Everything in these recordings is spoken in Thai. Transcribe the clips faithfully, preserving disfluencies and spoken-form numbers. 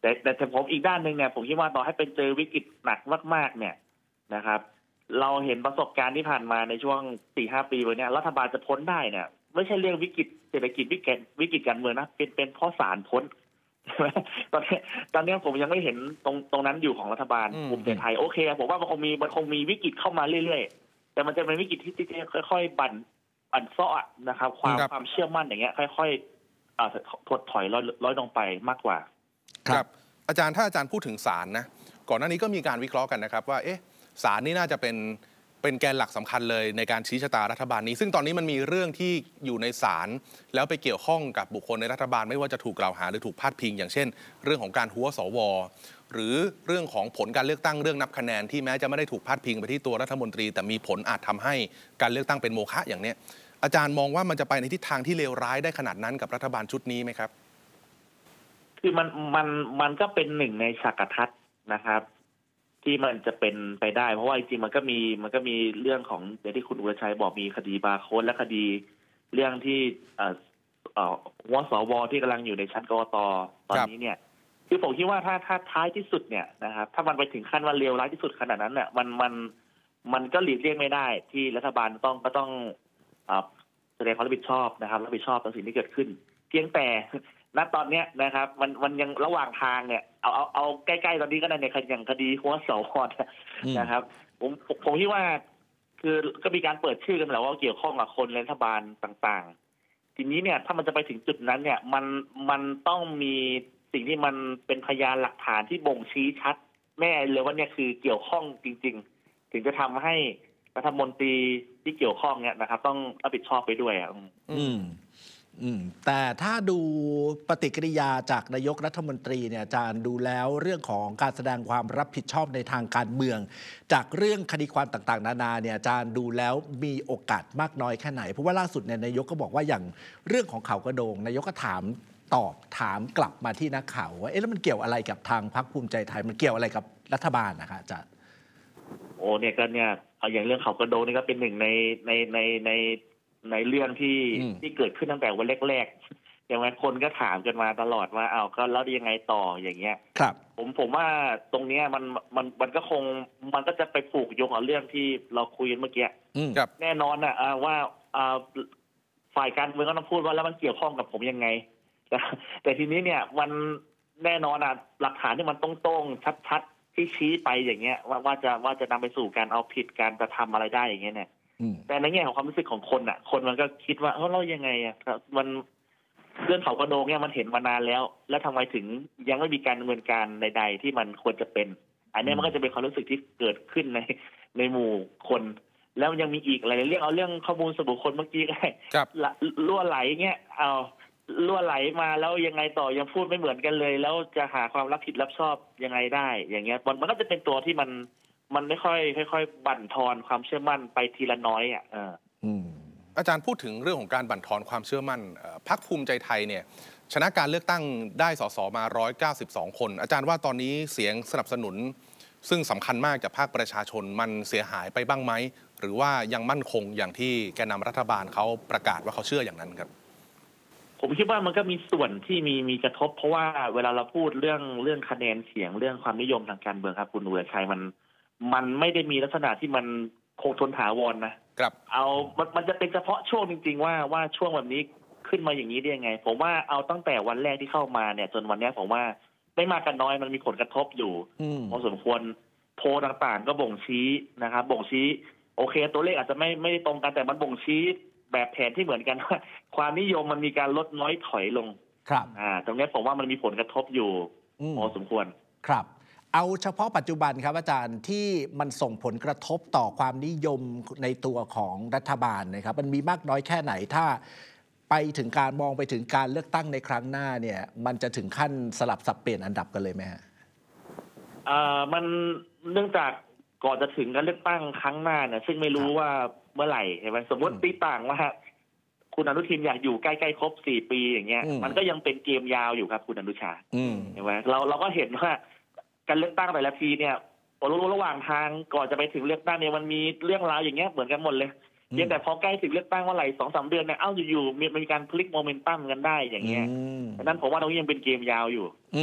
แต่แต่ผมอีกด้านหนึ่งเนี่ยผมคิดว่าต่อให้เป็นเจอวิกฤตหนักมากๆเนี่ยนะครับเราเห็นประสบการณ์ที่ผ่านมาในช่วง สี่ห้า ปีวันนี้รัฐบาลจะพ้นได้เนี่ยไม่ใช่เรื่องวิกฤตเศรษฐกิจวิกฤตวิกฤตการเมืองนะเป็นเป็นเพราะศาลพ้นตอนนี้ตอนนี้ผมยังไม่เห็นตรงตรงนั้นอยู่ของรัฐบาลภูมิใจไทยโอเคผมว่ามันคงมีมันคงมีวิกฤตเข้ามาเรื่อยๆแต่มันจะเป็นวิกฤตที่ที่ค่อยๆบั่นบั่นซ้อนะครับความความเชื่อมั่นอย่างเงี้ยค่อยๆถดถอยลดลดลงไปมากกว่าครับอาจารย์ถ้าอาจารย์พูดถึงศาลนะก่อนหน้านี้ก็มีการวิเคราะห์กันนะครับว่าเอ๊ะศาลนี่น่าจะเป็นเป็นแกนหลักสำคัญเลยในการชี้ชะตารัฐบาลนี้ซึ่งตอนนี้มันมีเรื่องที่อยู่ในศาลแล้วไปเกี่ยวข้องกับบุคคลในรัฐบาลไม่ว่าจะถูกกล่าวหาหรือถูกพาดพิงอย่างเช่นเรื่องของการหัวสวหรือเรื่องของผลการเลือกตั้งเรื่องนับคะแนนที่แม้จะไม่ได้ถูกพาดพิงไปที่ตัวรัฐมนตรีแต่มีผลอาจทำให้การเลือกตั้งเป็นโมฆะอย่างเนี้ยอาจารย์มองว่ามันจะไปในทิศทางที่เลวร้ายได้ขนาดนั้นกับรัฐบาลชุดนี้ไหมครับคือมันมันมันก็เป็นหนึ่งในฉากทัศน์นะครับที่มันจะเป็นไปได้เพราะว่าจริงๆมันก็มีมันก็มีเรื่องของอย่างที่คุณอุรชัยบอกมีคดีบาร์โค้ดและคดีเรื่องที่เอ่อเอ่อหัวสวที่กำลังอยู่ในชั้นกกต.ตอนนี้เนี่ยคือผมคิดว่าถ้าถ้าท้ายที่สุดเนี่ยนะครับถ้ามันไปถึงขั้นว่าเลวร้ายที่สุดขนาดนั้นเนี่ยมันมันมันก็หลีกเลี่ยงไม่ได้ที่รัฐบาลต้องก็ต้องแสดงความรับผิดชอบนะครับรับผิดชอบต่อสิ่งที่เกิดขึ้นเพียงแต่ณตอนเนี้ยนะครับมันมันยังระหว่างทางเนี่ยเอาเอาเอาใกล้ๆตอนนี้ก็ได้ในอย่างคดีหัวเสาคอนะครับผมผมคิดว่าคือก็มีการเปิดชื่อกันแล้วว่าเกี่ยวข้องกับคนรัฐบาลต่างๆทีนี้เนี่ยถ้ามันจะไปถึงจุดนั้นเนี่ยมันมันต้องมีสิ่งที่มันเป็นพยานหลักฐานที่บ่งชี้ชัดแน่เลยว่าเนี่ยคือเกี่ยวข้องจริงๆถึงจะทำให้รัฐมนตรีที่เกี่ยวข้องเนี่ยนะครับต้องรับผิดชอบไปด้วยอ่ะอืมอืมแต่ถ้าดูปฏิกิริยาจากนายกรัฐมนตรีเนี่ยอาจารย์ดูแล้วเรื่องของการแสดงความรับผิดชอบในทางการเมืองจากเรื่องคดีความต่างๆนานาเนี่ยอาจารย์ดูแล้วมีโอกาสมากน้อยแค่ไหนเพราะว่าล่าสุดเนี่ยนายกก็บอกว่าอย่างเรื่องของเขากระโดงนายกก็ถามตอบถามกลับมาที่นักข่าวว่าเอ๊ะแล้วมันเกี่ยวอะไรกับทางพรรคภูมิใจไทยมันเกี่ยวอะไรกับรัฐบาลนะคะอาจารย์โอ้เนี่ยก็เนี่ยเอาอย่างเรื่องเขากระโดงนี่ก็เป็นหนึ่งในในในในในเรื่องที่ที่เกิดขึ้นตั้งแต่วันแรกๆอย่างไรคนก็ถามกันมาตลอดว่าอ้าวก็แล้วยังไงต่ออย่างเงี้ยครับผมผมว่าตรงเนี้ยมันมันมันก็คงมันก็จะไปผูกโยงกับเรื่องที่เราคุยกันเมื่อกี้แน่นอนนะว่าฝ่ายการเมืองก็ต้องพูดว่าแล้วมันเกี่ยวข้องกับผมยังไงแต่แต่ทีนี้เนี่ยมันแน่นอนอ่ะหลักฐานที่มันตรงๆชัดๆที่ชี้ไปอย่างเงี้ยว่าว่าจะว่าจะนำไปสู่การเอาผิดการจะทำอะไรได้อย่างเงี้ยเนี่ยแต่ในแง่ของความรู้สึกของคนอ่ะคนมันก็คิดว่าเออเรายังไงอ่ะมันเรื่องเขากระโดงเนี่ยมันเห็นมานานแล้วแล้วทำไมถึงยังไม่มีการดำเนินการใดๆที่มันควรจะเป็นอันนี้มันก็จะเป็นความรู้สึกที่เกิดขึ้นในในหมู่คนแล้วยังมีอีกอะไรเรื่องเอาเรื่องข้อมูลส่วนบุคคลเมื่อกี้ก็ล่วไหลเงี้ยเอาล่วไหลมาแล้วยังไงต่อยังพูดไม่เหมือนกันเลยแล้วจะหาความรับผิดรับชอบยังไงได้อย่างเงี้ยมันก็จะเป็นตัวที่มันมันไม่ค่อยค่อยๆบั่นทอนความเชื่อมั่นไปทีละน้อยอ่ะเอออาจารย์พูดถึงเรื่องของการบั่นทอนความเชื่อมั่นพรรคภูมิใจไทยเนี่ยชนะการเลือกตั้งได้สสมาหนึ่งร้อยเก้าสิบสองคนอาจารย์ว่าตอนนี้เสียงสนับสนุนซึ่งสำคัญมากจากภาคประชาชนมันเสียหายไปบ้างไหมหรือว่ายังมั่นคงอย่างที่แกนนำรัฐบาลเขาประกาศว่าเขาเชื่ออย่างนั้นครับผมคิดว่ามันก็มีส่วนที่มีมีกระทบเพราะว่าเวลาเราพูดเรื่องเรื่องคะแนนเสียงเรื่องความนิยมทางการเมืองครับคุณอุรชัยมันมันไม่ได้มีลักษณะที่มันคงทนถาวรนะครับเอามันมันจะเป็นเฉพาะช่วงจริงๆว่าว่าช่วงแบบนี้ขึ้นมาอย่างนี้ได้ยังไงผมว่าเอาตั้งแต่วันแรกที่เข้ามาเนี่ยจนวันนี้ผมว่าไม่มากกันน้อยมันมีผลกระทบอยู่พอสมควรโพลต่างๆก็บ่งชี้นะครับบ่งชี้โอเคตัวเลขอาจจะไม่ไม่ได้ตรงกันแต่มันบ่งชี้แบบแผนที่เหมือนกันว่าความนิยมมันมีการลดน้อยถอยลงครับอ่าตรงนี้ผมว่ามันมีผลกระทบอยู่พอสมควรครับเอาเฉพาะปัจจุบันครับอาจารย์ที่มันส่งผลกระทบต่อความนิยมในตัวของรัฐบาลนะครับมันมีมากน้อยแค่ไหนถ้าไปถึงการมองไปถึงการเลือกตั้งในครั้งหน้าเนี่ยมันจะถึงขั้นสลับสับเปลี่ยนอันดับกันเลยไหมฮะอ่ามันเนื่องจากก่อนจะถึงการเลือกตั้งครั้งหน้าเนี่ยซึ่งไม่รู้ว่าเมื่อไหร่ใช่ไหมสมมติตีต่างว่าคุณอนุทินอยากอยู่ใกล้ๆครบสี่ปีอย่างเงี้ยมันก็ยังเป็นเกมยาวอยู่ครับคุณอนุชาใช่ไหมเราเราก็เห็นว่าการเลือกตั้งแต่ละทีเนี่ยระหว่างทางก่อนจะไปถึงเลือกตั้งเนี่ยมันมีเรื่องราวอย่างเงี้ยเหมือนกันหมดเลยเพียงแต่พอใกล้ถึงเลือกตั้งเมื่อไหร่สองสามเดือนเนี่ยเอ้าอยู่ๆมีมีการพลิกโมเมนตัมกันได้อย่างเงี้ยดังนั้นผมว่าตรงนี้ยังเป็นเกมยาวอยู่อืม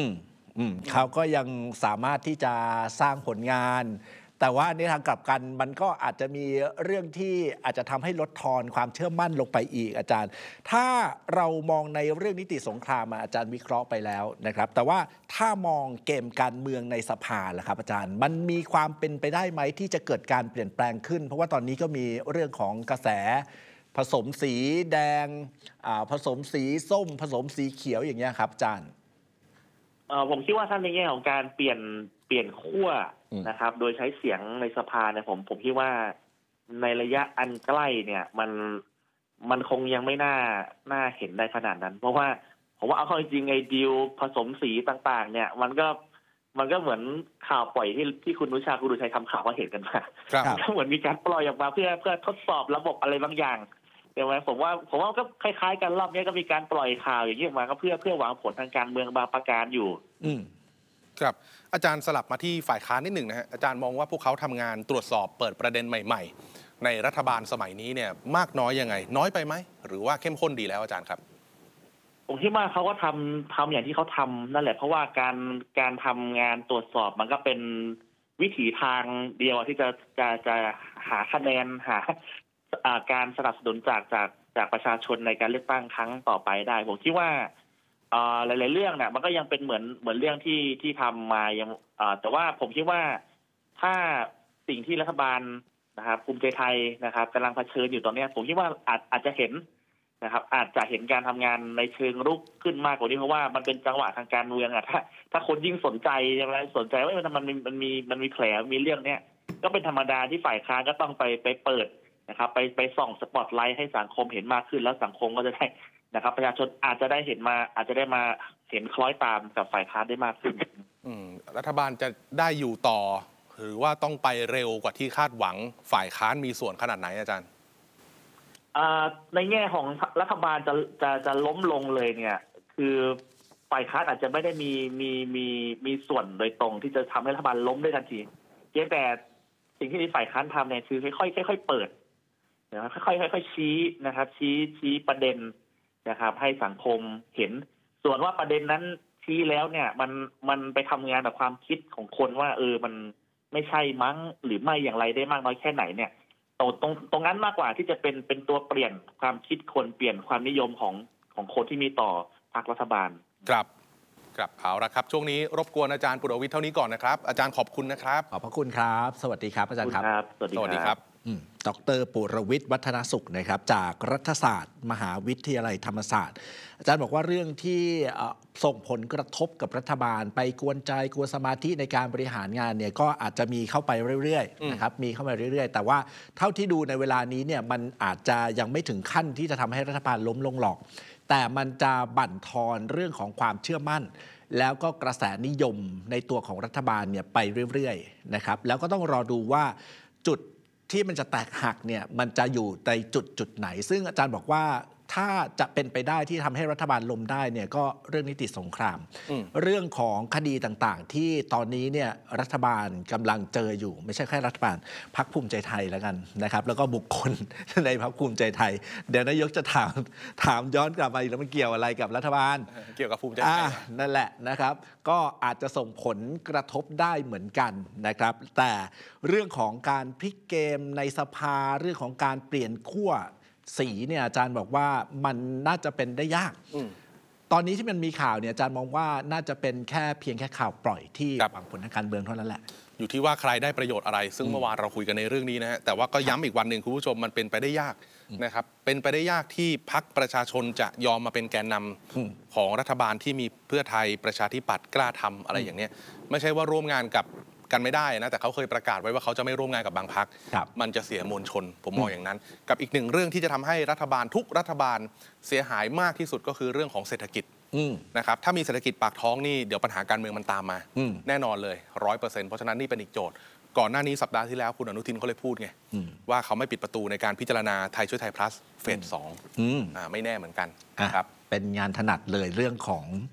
อืมเขาก็ยังสามารถที่จะสร้างผลงานแต่ว่าในทางกลับกันมันก็อาจจะมีเรื่องที่อาจจะทำให้ลดทอนความเชื่อมั่นลงไปอีกอาจารย์ ถ้าเรามองในเรื่องนิติสงครามอาจารย์วิเคราะห์ไปแล้วนะครับแต่ว่าถ้ามองเกมการเมืองในสภาล่ะครับอาจารย์มันมีความเป็นไปได้ไหมที่จะเกิดการเปลี่ยนแปลงขึ้นเพราะว่าตอนนี้ก็มีเรื่องของกระแสผสมสีแดงผสมสีส้มผสมสีเขียวอย่างเงี้ยครับอาจารย์ผมคิดว่าท่านในแง่ของการเปลี่ยนเปลี่ยนขั้วนะครับโดยใช้เสียงในสภาเนี่ยผมผมคิดว่าในระยะอันใกล้เนี่ยมันมันคงยังไม่น่าน่าเห็นได้ขนาดนั้นเพราะว่าผมว่าเอาเข้าจริงไอ้ดีลผสมสีต่างๆเนี่ยมันก็มันก็เหมือนข่าวปล่อยที่ที่คุณนุชาคุณดุชัยทำข่าวมาเห็นกันมาก็เหมือนมีการปล่อยออกมาเพื่อเพื่อทดสอบระบบอะไรบางอย่างใช่ไหมผมว่าผมว่าก็คล้ายๆกันรอบนี้ก็มีการปล่อยข่าวอย่างนี้ออกมาก็เพื่อเพื่อหวังผลทางการเมืองบางประการอยู่อืมครับอาจารย์สลับมาที่ฝ่ายค้านนิดหนึ่งนะฮะอาจารย์มองว่าพวกเขาทำงานตรวจสอบเปิดประเด็นใหม่ๆในรัฐบาลสมัยนี้เนี่ยมากน้อยยังไงน้อยไปไหมหรือว่าเข้มข้นดีแล้วอาจารย์ครับผมคิดว่าเขาก็ทำทำอย่างที่เขาทำนั่นแหละเพราะว่าการการทำงานตรวจสอบมันก็เป็นวิถีทางเดียวที่จะจะจะหาคะแนนหาการสนับสนุนจากจากจากประชาชนในการเลือกตั้งครั้งต่อไปได้ผมคิดว่าหลายๆเรื่องเนี่ยมันก็ยังเป็นเหมือนเหมือนเรื่องที่ที่ทำมายังแต่ว่าผมคิดว่าถ้าสิ่งที่รัฐบาลนะครับภูมิใจไทยนะครับกำลังเผชิญอยู่ตอนนี้ผมคิดว่าอาจอาจจะเห็นนะครับอาจจะเห็นการทำงานในเชิงรุกขึ้นมากกว่านี้เพราะว่ามันเป็นจังหวะทางการเมืองอ่ะถ้าถ้าคนยิ่งสนใจใช่ไหมสนใจว่ามันมันมันมีมันมีแผลมีเรื่องเนี้ยก็เป็นธรรมดาที่ฝ่ายค้านก็ต้องไปไปเปิดนะครับไปไปส่องสปอตไลท์ให้สังคมเห็นมากขึ้นแล้วสังคมก็จะได้นะครับประชาชนอาจจะได้เห็นมาอาจจะได้มาเห็นคล้อยตามกับฝ่ายค้านได้มากขึ้นอืมรัฐบาลจะได้อยู่ต่อหรือว่าต้องไปเร็วกว่าที่คาดหวังฝ่ายค้านมีส่วนขนาดไหนอาจารย์ในแง่ของรัฐบาลจะจะจะล้มลงเลยเนี่ยคือฝ่ายค้านอาจจะไม่ได้มีมีมีมีส่วนโดยตรงที่จะทำให้รัฐบาลล้มได้ทันทีเพียงแต่สิ่งที่ฝ่ายค้านทำเนี่ยคือค่อยๆค่อยๆเปิดนะครับค่อยๆค่อยๆชี้นะครับชี้ชี้ประเด็นนะครับให้สังคมเห็นส่วนว่าประเด็นนั้นชี้แล้วเนี่ยมันมันไปทำงานกับความคิดของคนว่าเออมันไม่ใช่มั้งหรือไม่อย่างไรได้มากน้อยแค่ไหนเนี่ยตรงตรงตรงนั้นมากกว่าที่จะเป็นเป็นตัวเปลี่ยนความคิดคนเปลี่ยนความนิยมของของคนที่มีต่อพรรครัฐบาลครับครับเอาละครับช่วงนี้รบกวนอาจารย์ปุรวิทย์เท่านี้ก่อนนะครับอาจารย์ขอบคุณนะครับขอบพระคุณครับสวัสดีครับอาจารย์ครับสวัสดีครับดร.ปุรวิทย์วัฒนสุขนะครับจากรัฐศาสตร์มหาวิทยาลัยธรรมศาสตร์อาจารย์บอกว่าเรื่องที่ส่งผลกระทบกับรัฐบาลไปกวนใจกวนสมาธิในการบริหารงานเนี่ยก็อาจจะมีเข้าไปเรื่อยๆนะครับมีเข้ามาเรื่อยๆแต่ว่าเท่าที่ดูในเวลานี้เนี่ยมันอาจจะยังไม่ถึงขั้นที่จะทำให้รัฐบาลล้มลงหรอกแต่มันจะบั่นทอนเรื่องของความเชื่อมั่นแล้วก็กระแสนิยมในตัวของรัฐบาลเนี่ยไปเรื่อยๆนะครับแล้วก็ต้องรอดูว่าจุดที่มันจะแตกหักเนี่ยมันจะอยู่ในจุดจุดไหนซึ่งอาจารย์บอกว่าถ้าจะเป็นไปได้ที่ทำให้รัฐบาลล้มได้เนี่ยก็เรื่องนิติสงครามเรื่องของคดีต่างๆที่ตอนนี้เนี่ยรัฐบาลกำลังเจออยู่ไม่ใช่แค่รัฐบาลพรรคภูมิใจไทยแล้วกันนะครับแล้วก็บุคคลในพรรคภูมิใจไทยเดี๋ยวนายกจะถามถามย้อนกลับมาอีกแล้วมันเกี่ยวอะไรกับรัฐบาลเกี่ยวกับภูมิใจไทยนั่นแหละนะครับก็อาจจะส่งผลกระทบได้เหมือนกันนะครับแต่เรื่องของการพลิกเกมในสภาเรื่องของการเปลี่ยนขั้วสีเนี่ยอาจารย์บอกว่ามันน่าจะเป็นได้ยากตอนนี้ที่มันมีข่าวเนี่ยอาจารย์มองว่าน่าจะเป็นแค่เพียงแค่ข่าวปล่อยที่หวังผลทางการเมืองเท่านั้นแหละอยู่ที่ว่าใครได้ประโยชน์อะไรซึ่งเมื่อวานเราคุยกันในเรื่องนี้นะฮะแต่ว่าก็ย้ำอีกวันหนึ่งคุณผู้ชมมันเป็นไปได้ยากนะครับเป็นไปได้ยากที่พรรคประชาชนจะยอมมาเป็นแกนนำของรัฐบาลที่มีเพื่อไทยประชาธิปัตย์กล้าทำอะไรอย่างเนี้ยไม่ใช่ว่าร่วมงานกับกันไม่ได้นะแต่เขาเคยประกาศไว้ว่าเขาจะไม่ร่วมงานกับบางพรรคมันจะเสียมวลชนผมมองอย่างนั้นกับอีกหนึ่งเรื่องที่จะทำให้รัฐบาลทุกรัฐบาลเสียหายมากที่สุดก็คือเรื่องของเศรษฐกิจนะครับถ้ามีเศรษฐกิจปากท้องนี่เดี๋ยวปัญหาการเมืองมันตามมาแน่นอนเลยร้อยเปอร์เซ็นต์เพราะฉะนั้นนี่เป็นอีกโจทย์ก่อนหน้านี้สัปดาห์ที่แล้วคุณอนุทินเขาเลยพูดไงว่าเขาไม่ปิดประตูในการพิจารณาไทยช่วยไทย plus เฟสสองไม่แน่เหมือนกันนะครับเป็นงานถนัดเลยเรื่องของ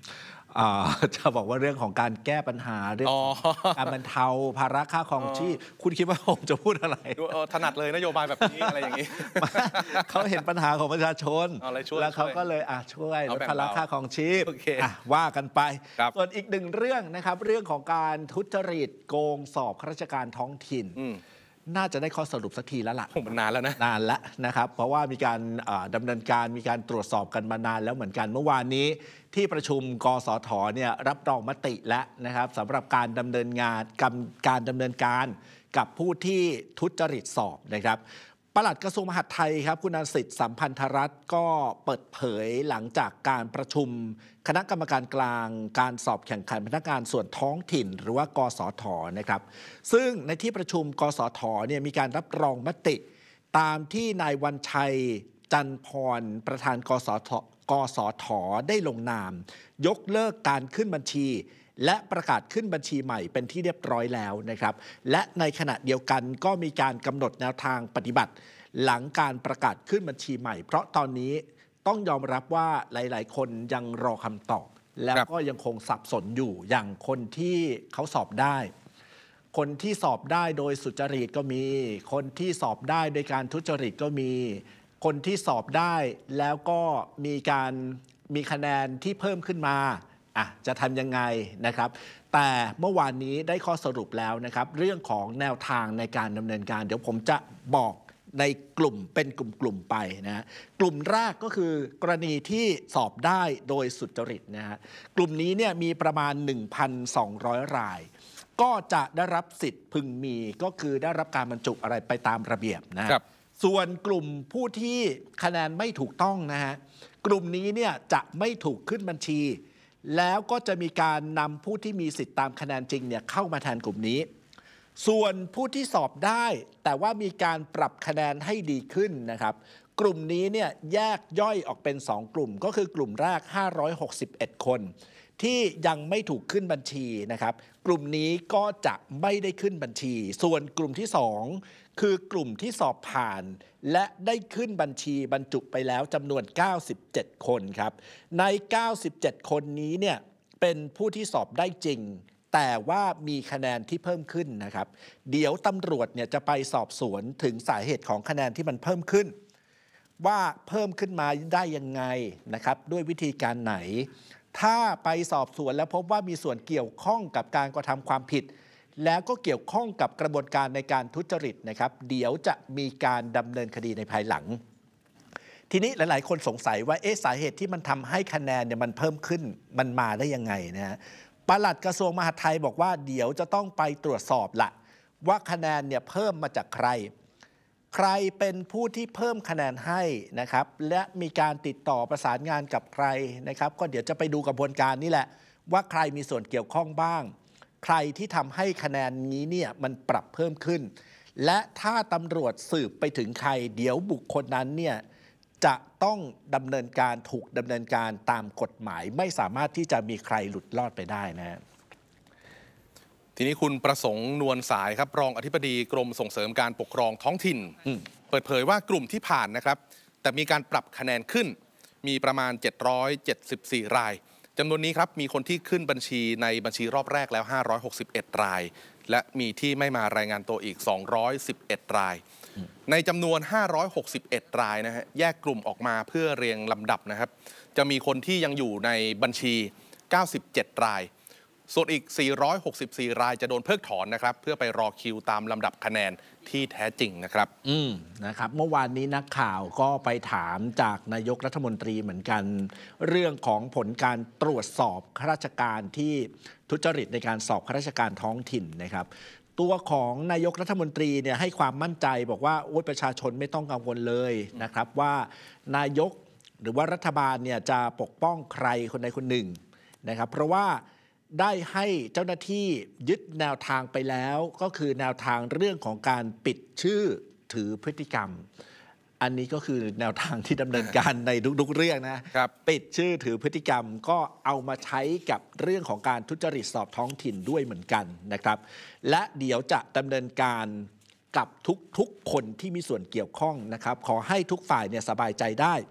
จะบอกว่าเรื่องของการแก้ปัญหาเรื่องการบรรเทาภาระค่าครองชีพคุณคิดว่าผมจะพูดอะไรถนัดเลยนโยบายแบบนี้อะไรอย่างนี้เขาเห็นปัญหาของประชาชนแล้วเขาก็เลยอ่ะช่วยลดภาระค่าครองชีพอ่ะว่ากันไปส่วนอีกหนึ่งเรื่องนะครับเรื่องของการทุจริตโกงสอบข้าราชการท้องถิ่นน่าจะได้ข้อสรุปสักทีแล้วล่ะมันนานแล้วนะนานแล้วนะครับเพราะว่ามีการดำเนินการมีการตรวจสอบกันมานานแล้วเหมือนกันเมื่อวานนี้ที่ประชุมกสทเนี่ยรับรองมติแล้วนะครับสำหรับการดำเนินงานการดำเนินการกับผู้ที่ทุจริตสอบนะครับปลัดกระทรวงมหาดไทยครับคุณอสิทธิ์สัมพันธรัตน์ก็เปิดเผยหลังจากการประชุมคณะกรรมการกลางการสอบแข่งขันพนักงานส่วนท้องถิ่นหรือว่ากสทนะครับซึ่งในที่ประชุมกสทเนี่ยมีการรับรองมติตามที่นายวันชัยจันพรประธานกสทกสทได้ลงนามยกเลิกการขึ้นบัญชีและประกาศขึ้นบัญชีใหม่เป็นที่เรียบร้อยแล้วนะครับและในขณะเดียวกันก็มีการกำหนดแนวทางปฏิบัติหลังการประกาศขึ้นบัญชีใหม่เพราะตอนนี้ต้องยอมรับว่าหลายๆคนยังรอคำตอบแล้วก็ยังคงสับสนอยู่อย่างคนที่เขาสอบได้คนที่สอบได้โดยสุจริตก็มีคนที่สอบได้โดยการทุจริตก็มีคนที่สอบได้แล้วก็มีการมีคะแนนที่เพิ่มขึ้นมาอ่ะจะทำยังไงนะครับแต่เมื่อวานนี้ได้ข้อสรุปแล้วนะครับเรื่องของแนวทางในการดำเนินการเดี๋ยวผมจะบอกในกลุ่มเป็นกลุ่มๆไปนะฮะกลุ่มแรกก็คือกรณีที่สอบได้โดยสุจริตนะฮะกลุ่มนี้เนี่ยมีประมาณ หนึ่งพันสองร้อย รายก็จะได้รับสิทธิ์พึงมีก็คือได้รับการบรรจุอะไรไปตามระเบียบนะครับส่วนกลุ่มผู้ที่คะแนนไม่ถูกต้องนะฮะกลุ่มนี้เนี่ยจะไม่ถูกขึ้นบัญชีแล้วก็จะมีการนำผู้ที่มีสิทธิ์ตามคะแนนจริงเนี่ยเข้ามาแทนกลุ่มนี้ส่วนผู้ที่สอบได้แต่ว่ามีการปรับคะแนนให้ดีขึ้นนะครับกลุ่มนี้เนี่ยแยกย่อยออกเป็นสองกลุ่มก็คือกลุ่มแรกห้าร้อยหกสิบเอ็ดคนที่ยังไม่ถูกขึ้นบัญชีนะครับกลุ่มนี้ก็จะไม่ได้ขึ้นบัญชีส่วนกลุ่มที่สองคือกลุ่มที่สอบผ่านและได้ขึ้นบัญชีบรรจุไปแล้วจำนวนเก้าสิบเจ็ดคนครับในเก้าสิบเจ็ดคนนี้เนี่ยเป็นผู้ที่สอบได้จริงแต่ว่ามีคะแนนที่เพิ่มขึ้นนะครับเดี๋ยวตำรวจเนี่ยจะไปสอบสวนถึงสาเหตุของคะแนนที่มันเพิ่มขึ้นว่าเพิ่มขึ้นมาได้ยังไงนะครับด้วยวิธีการไหนถ้าไปสอบสวนแล้วพบว่ามีส่วนเกี่ยวข้องกับการกระทำความผิดแล้วก็เกี่ยวข้องกับกระบวนการในการทุจริตนะครับเดี๋ยวจะมีการดำเนินคดีในภายหลังทีนี้หลายๆคนสงสัยว่าเอ๊ะสาเหตุที่มันทำให้คะแนนเนี่ยมันเพิ่มขึ้นมันมาได้ยังไงนะฮะปลัดกระทรวงมหาดไทยบอกว่าเดี๋ยวจะต้องไปตรวจสอบละว่าคะแนนเนี่ยเพิ่มมาจากใครใครเป็นผู้ที่เพิ่มคะแนนให้นะครับและมีการติดต่อประสานงานกับใครนะครับก็เดี๋ยวจะไปดูกระบวนการนี่แหละว่าใครมีส่วนเกี่ยวข้องบ้างใครที่ทำให้คะแนนนี้เนี่ยมันปรับเพิ่มขึ้นและถ้าตำรวจสืบไปถึงใครเดี๋ยวบุคคลนั้นเนี่ยจะต้องดำเนินการถูกดำเนินการตามกฎหมายไม่สามารถที่จะมีใครหลุดรอดไปได้นะทีนี้คุณประสงค์นวลสายครับรองอธิบดีกรมส่งเสริมการปกครองท้องถิ่นเปิดเผยว่ากลุ่มที่ผ่านนะครับแต่มีการปรับคะแนนขึ้นมีประมาณเจ็ดร้อยเจ็ดสิบสี่รายจำนวนนี้ครับมีคนที่ขึ้นบัญชีในบัญชีรอบแรกแล้วห้าร้อยหกสิบเอ็ดรายและมีที่ไม่มารายงานตัวอีกสองร้อยสิบเอ็ดรายในจำนวนห้าร้อยหกสิบเอ็ดรายนะฮะแยกกลุ่มออกมาเพื่อเรียงลำดับนะครับจะมีคนที่ยังอยู่ในบัญชีเก้าสิบเจ็ดรายส่วนอีกสี่ร้อยหกสิบสี่รายจะโดนเพิกถอนนะครับเพื่อไปรอคิวตามลำดับคะแนนที่แท้จริงนะครับอืมนะครับเมื่อวานนี้นักข่าวก็ไปถามจากนายกรัฐมนตรีเหมือนกันเรื่องของผลการตรวจสอบข้าราชการที่ทุจริตในการสอบข้าราชการท้องถิ่นนะครับตัวของนายกรัฐมนตรีเนี่ยให้ความมั่นใจบอกว่าโอ้ยประชาชนไม่ต้องกังวลเลยนะครับว่านายกหรือว่ารัฐบาลเนี่ยจะปกป้องใครคนใดคนหนึ่งนะครับเพราะว่าได้ให้เจ้าหน้าที่ยึดแนวทางไปแล้วก็คือแนวทางเรื่องของการปิดชื่อถือพฤติกรรมอันนี้ก็คือแนวทางที่ดำเนินการในทุกๆเรื่องนะปิดชื่อถือพฤติกรรมก็เอามาใช้กับเรื่องของการทุจริตสอบท้องถิ่นด้วยเหมือนกันนะครับและเดี๋ยวจะดำเนินการกับทุกๆคนที่มีส่วนเกี่ยวข้องนะครับขอให้ทุกฝ่ายเนี่ยสบายใจได้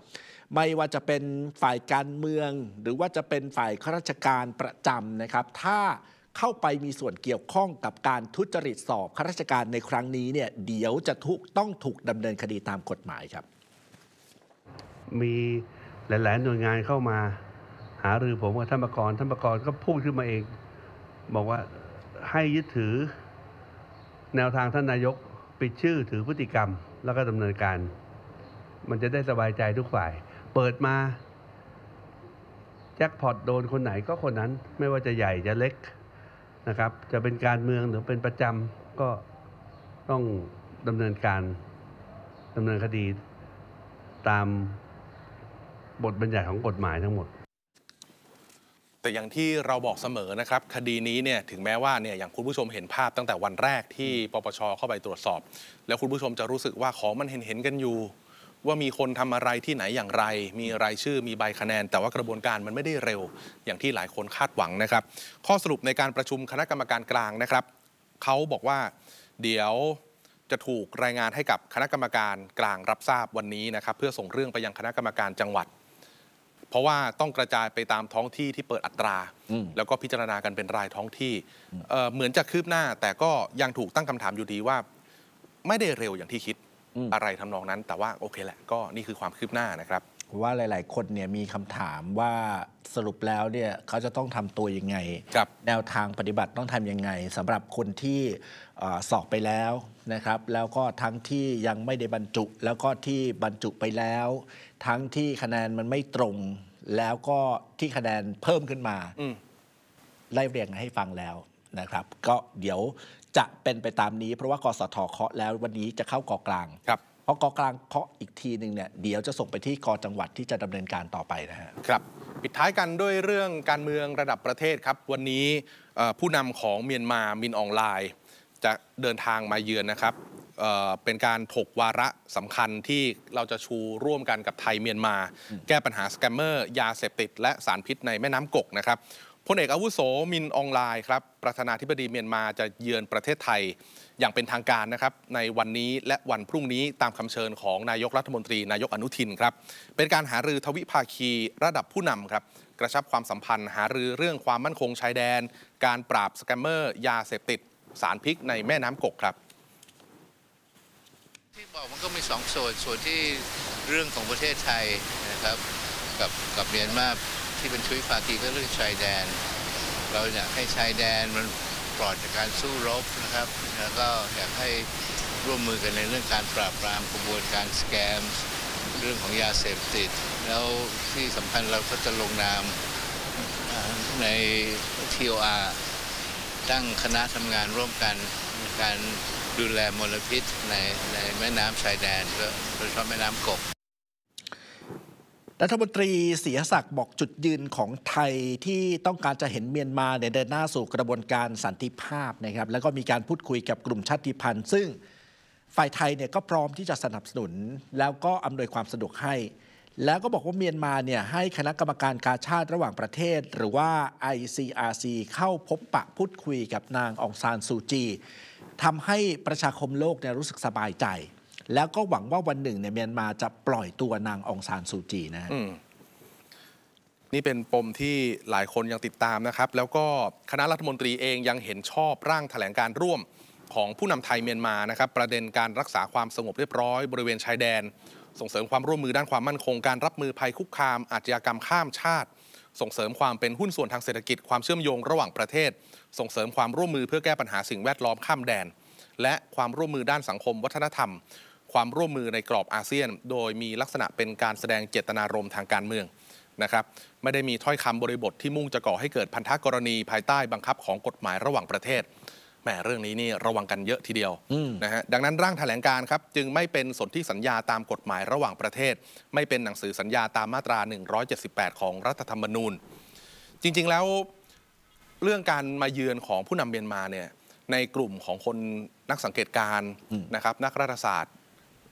ไม่ว่าจะเป็นฝ่ายการเมืองหรือว่าจะเป็นฝ่ายข้าราชการประจำนะครับถ้าเข้าไปมีส่วนเกี่ยวข้องกับการทุจริตสอบข้าราชการในครั้งนี้เนี่ยเดี๋ยวจะทุกต้องถูกดำเนินคดีตามกฎหมายครับมีหลายๆหน่วยงานเข้ามาหารือผมกับท่านประกรณ์ท่านประกรณ์ก็พูดขึ้นมาเองบอกว่าให้ยึดถือแนวทางท่านนายกปิดชื่อถือพฤติกรรมแล้วก็ดำเนินการมันจะได้สบายใจทุกฝ่ายเปิดมาแจ็คพอตโดนคนไหนก็คนนั้นไม่ว่าจะใหญ่จะเล็กนะครับจะเป็นการเมืองหรือเป็นประจำก็ต้องดำเนินการดำเนินคดีตามบทบัญญัติของกฎหมายทั้งหมดแต่อย่างที่เราบอกเสมอนะครับคดีนี้เนี่ยถึงแม้ว่าเนี่ยอย่างคุณผู้ชมเห็นภาพตั้งแต่วันแรกที่ปปช.เข้าไปตรวจสอบแล้วคุณผู้ชมจะรู้สึกว่าของมันเห็นเห็นกันอยู่ว่ามีคนทำอะไรที่ไหนอย่างไรมีรายชื่อมีใบคะแนนแต่ว่ากระบวนการมันไม่ได้เร็วอย่างที่หลายคนคาดหวังนะครับข้อสรุปในการประชุมคณะกรรมการกลางนะครับเขาบอกว่าเดี๋ยวจะถูกรายงานให้กับคณะกรรมการกลางรับทราบวันนี้นะครับเพื่อส่งเรื่องไปยังคณะกรรมการจังหวัดเพราะว่าต้องกระจายไปตามท้องที่ที่เปิดอัตราแล้วก็พิจารณากันเป็นรายท้องที่ เอ่อ เหมือนจะคืบหน้าแต่ก็ยังถูกตั้งคำถามอยู่ดีว่าไม่ได้เร็วอย่างที่คิดอะไรทำนองนั้นแต่ว่าโอเคแหละก็นี่คือความคืบหน้านะครับว่าหลายๆคนเนี่ยมีคำถามว่าสรุปแล้วเนี่ยเขาจะต้องทำตัวยังไงแนวทางปฏิบัติต้องทำยังไงสำหรับคนที่สอบไปแล้วนะครับแล้วก็ทั้งที่ยังไม่ได้บรรจุแล้วก็ที่บรรจุไปแล้วทั้งที่คะแนนมันไม่ตรงแล้วก็ที่คะแนนเพิ่มขึ้นมาไล่เรียงให้ฟังแล้วนะครับก็เดี๋ยวจะเป็นไปตามนี้เพราะว่ากสทเคาะแล้ววันนี้จะเข้ากกลางเพราะกกลางเคาะอีกทีหนึ่งเนี่ยเดี๋ยวจะส่งไปที่กจังหวัดที่จะดำเนินการต่อไปนะฮะครับปิดท้ายกันด้วยเรื่องการเมืองระดับประเทศครับวันนี้ผู้นำของเมียนมามินอองไลน์จะเดินทางมาเยือนนะครับ เอ่อ เป็นการถกวาระสำคัญที่เราจะชูร่วมกันกับไทยเมียนมาแก้ปัญหาสแกมเมอร์ยาเสพติดและสารพิษในแม่น้ำกกนะครับพลเอกอาวุโสมินอองไลน์ครับประธานาธิบดีเมียนมาจะเยือนประเทศไทยอย่างเป็นทางการนะครับในวันนี้และวันพรุ่งนี้ตามคำเชิญของนายกรัฐมนตรีนายกอนุทินครับเป็นการหารือทวิภาคีระดับผู้นำครับกระชับความสัมพันธ์หารือเรื่องความมั่นคงชายแดนการปราบสแกมเมอร์ยาเสพติดสารพิษในแม่น้ำกกครับที่บอกมันก็มีสองส่วนส่วนที่เรื่องของประเทศไทยนะครับกับกับเมียนมาที่เป็นทวิภาคีก็เรื่องชายแดนเราอยากให้ชายแดนมันปลอดจากการสู้รบนะครับแล้วก็อยากให้ร่วมมือกันในเรื่องการปราบปรามกระบวนการสแกมเรื่องของยาเสพติดแล้วที่สำคัญเราก็จะลงนามใน ที โอ อาร์ ตั้งคณะทำงานร่วมกันในการดูแลมลพิษในในแม่น้ำชายแดนโดยเฉพาะแม่น้ำกกรัฐมนตรีศรีศักดิ์บอกจุดยืนของไทยที่ต้องการจะเห็นเมียนมาเดินหน้าสู่กระบวนการสันติภาพนะครับแล้วก็มีการพูดคุยกับกลุ่มชาติพันธุ์ซึ่งฝ่ายไทยเนี่ยก็พร้อมที่จะสนับสนุนแล้วก็อำนวยความสะดวกให้แล้วก็บอกว่าเมียนมาเนี่ยให้คณะกรรมการกาชาติระหว่างประเทศหรือว่า ไอ ซี อาร์ ซี เข้าพบปะพูดคุยกับนางองซานซูจีทำให้ประชาคมโลกเนี่ยรู้สึกสบายใจแล้วก็หวังว่าวันหนึ่งเนี่ยเมียนมาจะปล่อยตัวนางองซานซูจีนะนี่เป็นปมที่หลายคนยังติดตามนะครับแล้วก็คณะรัฐมนตรีเองยังเห็นชอบร่างแถลงการร่วมของผู้นำไทยเมียนมานะครับประเด็นการรักษาความสงบเรียบร้อยบริเวณชายแดนส่งเสริมความร่วมมือด้านความมั่นคงการรับมือภัยคุกคามอาชญากรรมข้ามชาติส่งเสริมความเป็นหุ้นส่วนทางเศรษฐกิจความเชื่อมโยงระหว่างประเทศส่งเสริมความร่วมมือเพื่อแก้ปัญหาสิ่งแวดล้อมข้ามแดนและความร่วมมือด้านสังคมวัฒนธรรมความร่วมมือในกรอบอาเซียนโดยมีลักษณะเป็นการแสดงเจตนารมณ์ทางการเมืองนะครับไม่ได้มีถ้อยคำบริบทที่มุ่งจะก่อให้เกิดพันธกรณีภายใต้บังคับของกฎหมายระหว่างประเทศแหมเรื่องนี้นี่ระวังกันเยอะทีเดียวนะฮะดังนั้นร่างแถลงการครับจึงไม่เป็นสนธิสัญญาตามกฎหมายระหว่างประเทศไม่เป็นหนังสือสัญญาตามมาตราหนึ่งร้อยเจ็ดสิบแปดของรัฐธรรมนูญจริงๆแล้วเรื่องการมาเยือนของผู้นำเมียนมาเนี่ยในกลุ่มของคนนักสังเกตการณ์นะครับนักรัฐศาสตร์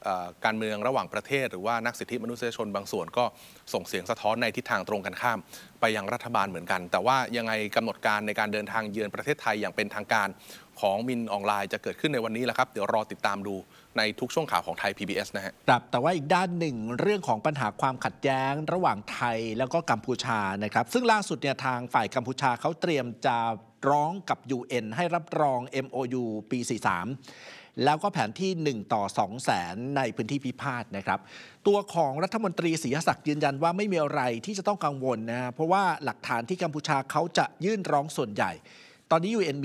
การเมืองระหว่างประเทศหรือว่านักสิทธิมนุษยชนบางส่วนก็ส่งเสียงสะท้อนในทิศทางตรงกันข้ามไปยังรัฐบาลเหมือนกันแต่ว่ายังไงกำหนดการในการเดินทางเยือนประเทศไทยอย่างเป็นทางการของมินออนไลน์จะเกิดขึ้นในวันนี้แหละครับเดี๋ยวรอติดตามดูในทุกช่วงข่าวของไทย พี บี เอส นะฮะครับแต่ว่าอีกด้านหนึ่งเรื่องของปัญหาความขัดแย้งระหว่างไทยแล้วก็กัมพูชานะครับซึ่งล่าสุดเนี่ยทางฝ่ายกัมพูชาเขาเตรียมจะร้องกับ ยู เอ็น ให้รับรอง เอ็ม โอ ยู ปี สี่สิบสามแล้วก็แผนที่หนึ่งต่อสองแสนในพื้นที่พิพาทนะครับตัวของรัฐมนตรีศรีศักดิ์ยืนยันว่าไม่มีอะไรที่จะต้องกังวลนะเพราะว่าหลักฐานที่กัมพูชาเขาจะยื่นร้องส่วนใหญ่ตอนนี้ ยู เอ็น